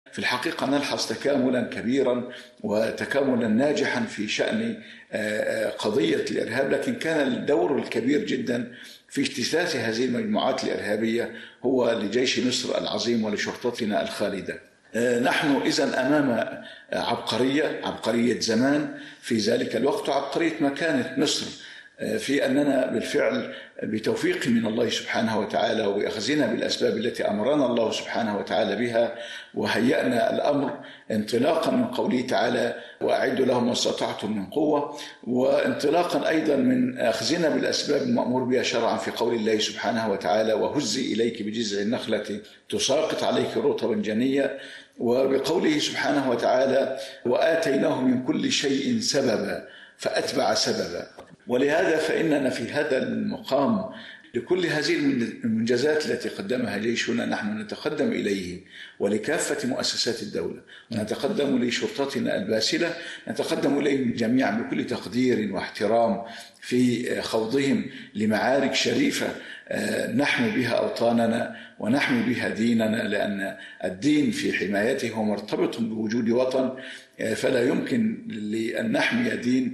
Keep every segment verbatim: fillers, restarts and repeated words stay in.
في الحقيقة نلحظ تكاملا كبيرا وتكاملا ناجحا في شأن قضية الإرهاب، لكن كان الدور الكبير جدا في اجتثاث هذه المجموعات الإرهابية هو لجيش مصر العظيم ولشرطتنا الخالدة. نحن إذن أمام عبقرية عبقرية زمان في ذلك الوقت، وعبقرية مكانة مصر في أننا بالفعل بتوفيق من الله سبحانه وتعالى وبأخذنا بالأسباب التي أمرنا الله سبحانه وتعالى بها، وهيأنا الأمر انطلاقا من قوله تعالى وأعدوا لهم ما استطعتم من قوة، وانطلاقا أيضا من أخذنا بالأسباب المأمور بها شرعا في قول الله سبحانه وتعالى وهزي إليك بجذع النخلة تساقط عليك رطبا جنيا، وبقوله سبحانه وتعالى وآتيناه من كل شيء سببا فأتبع سببا. ولهذا فإننا في هذا المقام لكل هذه المنجزات التي قدمها جيشنا نحن نتقدم إليه، ولكافة مؤسسات الدولة، ونتقدم لشرطتنا الباسلة، نتقدم إليهم جميعا بكل تقدير واحترام في خوضهم لمعارك شريفة نحمي بها أوطاننا ونحمي بها ديننا، لأن الدين في حمايته هو مرتبط بوجود وطن، فلا يمكن لأن نحمي دين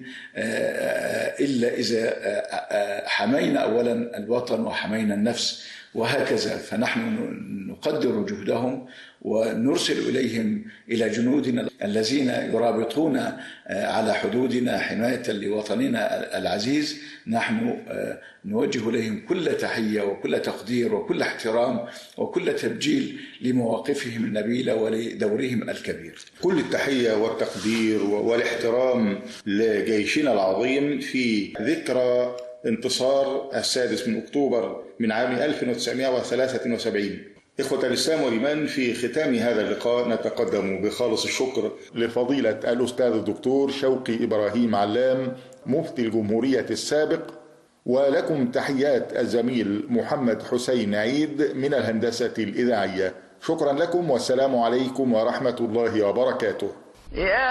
إلا إذا حمينا أولا الوطن وحمينا النفس، وهكذا. فنحن نقدر جهدهم ونرسل إليهم إلى جنودنا الذين يرابطون على حدودنا حماية لوطننا العزيز. نحن نوجه إليهم كل تحية وكل تقدير وكل احترام وكل تبجيل لمواقفهم النبيلة ولدورهم الكبير. كل التحية والتقدير والاحترام لجيشنا العظيم في ذكرى انتصار السادس من أكتوبر من عام ألف وتسعمائة وثلاثة وسبعين. إخوة الإسلام والإيمان، في ختام هذا اللقاء نتقدم بخالص الشكر لفضيلة الأستاذ الدكتور شوقي إبراهيم علام مفتي الجمهورية السابق، ولكم تحيات الزميل محمد حسين عيد من الهندسة الإذاعية. شكرا لكم والسلام عليكم ورحمة الله وبركاته.